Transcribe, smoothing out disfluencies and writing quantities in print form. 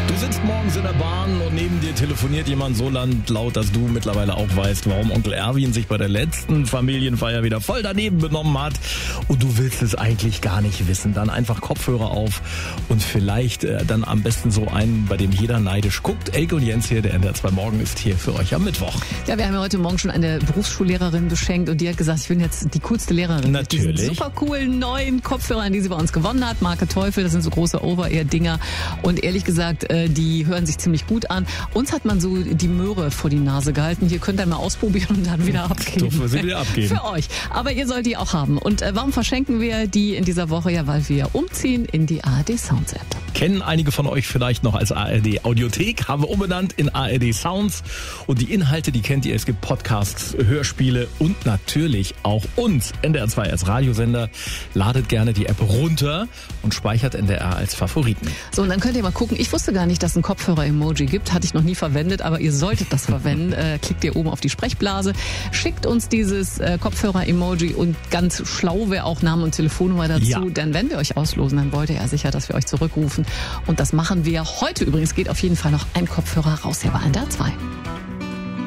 Du sitzt morgens in der Bahn und neben dir telefoniert jemand so laut, dass du mittlerweile auch weißt, warum Onkel Erwin sich bei der letzten Familienfeier wieder voll daneben benommen hat. Und du willst es eigentlich gar nicht wissen. Dann einfach Kopfhörer auf und vielleicht dann am besten so einen, bei dem jeder neidisch guckt. Elke und Jens hier, der NDR 2 Morgen ist hier für euch am Mittwoch. Ja, wir haben ja heute Morgen schon eine Berufsschullehrerin beschenkt und die hat gesagt, ich bin jetzt die coolste Lehrerin. Natürlich. Mit diesen super coolen neuen Kopfhörern, die sie bei uns gewonnen hat. Marke Teufel, das sind so große Over-Ear-Dinger. Und ehrlich gesagt, die hören sich ziemlich gut an. Uns hat man so die Möhre vor die Nase gehalten. Hier könnt ihr mal ausprobieren und dann wieder abgeben. Dürfen wir sie wieder abgeben. Für euch. Aber ihr sollt die auch haben. Und warum verschenken wir die in dieser Woche? Ja, weil wir umziehen in die ARD Sounds App. Kennen einige von euch vielleicht noch als ARD Audiothek, haben wir umbenannt in ARD Sounds. Und die Inhalte, die kennt ihr. Es gibt Podcasts, Hörspiele und natürlich auch uns, NDR 2 als Radiosender. Ladet gerne die App runter und speichert NDR als Favoriten. So, und dann könnt ihr mal gucken. Ich wusste gar nicht, dass es ein Kopfhörer-Emoji gibt. Hatte ich noch nie verwendet, aber ihr solltet das verwenden. Klickt ihr oben auf die Sprechblase, schickt uns dieses Kopfhörer-Emoji und ganz schlau wäre auch Name und Telefonnummer dazu. Ja. Denn wenn wir euch auslosen, dann wollt ihr ja sicher, dass wir euch zurückrufen. Und das machen wir heute übrigens. Geht auf jeden Fall noch ein Kopfhörer raus hier bei NDR 2.